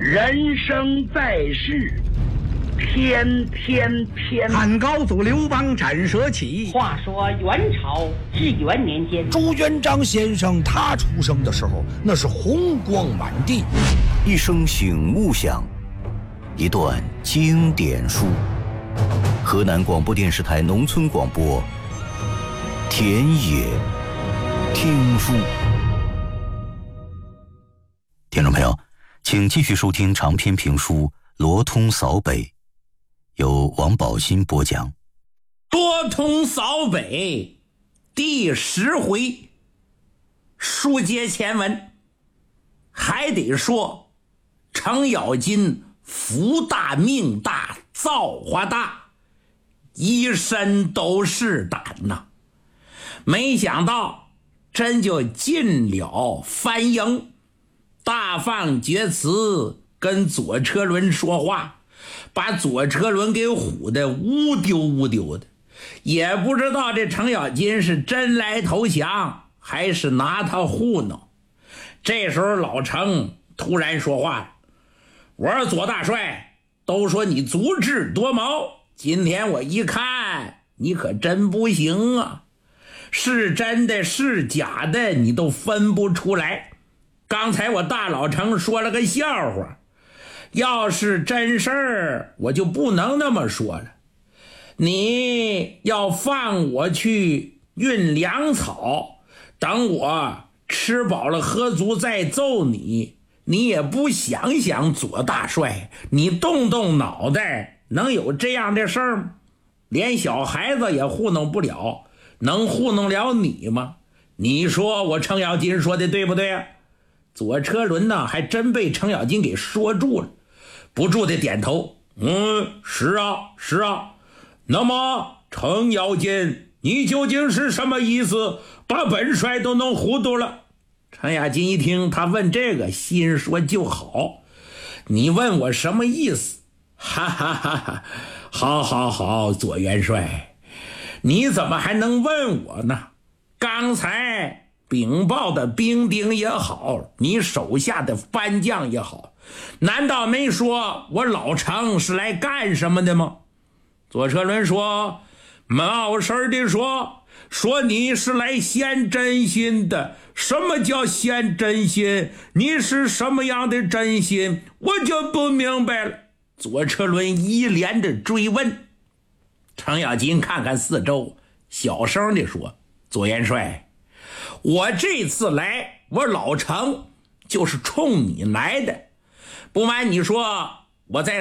人生在世，天天偏。 汉高祖刘邦斩蛇起。 话说元朝至元年间， 朱元璋先生他出生的时候，那是红光满地。 一声醒悟响，一段经典书。河南广播电视台农村广播，田野听书。听众朋友，请继续收听长篇评书《罗通扫北》，由王宝新播讲。 罗通扫北第10回，书接前文，还得说程咬金福大命大造化大，一身都是胆呐。没想到真就进了樊营，大放厥词，跟左车轮说话，把左车轮给唬得乌丢乌丢的，也不知道这程咬金是真来投降还是拿他糊弄。这时候老程突然说话了，我说左大帅，都说你足智多谋，今天我一看你可真不行啊，是真的是假的你都分不出来。刚才我大老程说了个笑话，要是真事儿我就不能那么说了。你要放我去运粮草，等我吃饱了喝足再揍你，你也不想想左大帅，你动动脑袋，能有这样的事儿吗？连小孩子也糊弄不了，能糊弄了你吗？你说我程咬金说的对不对啊？左车轮呢还真被程咬金给说住了，不住的点头，是啊是啊。那么程咬金，你究竟是什么意思，把本帅都能糊涂了？程咬金一听他问这个，心说就好，你问我什么意思？哈哈哈哈，好好好，左元帅，你怎么还能问我呢？刚才禀报的兵丁也好，你手下的番将也好，难道没说我老程是来干什么的吗？左车轮说，冒失的说你是来献真心的。什么叫献真心？你是什么样的真心？我就不明白了。左车轮一连的追问。程咬金看看四周，小声地说，左元帅，我这次来，我老程就是冲你来的。不瞒你说，我在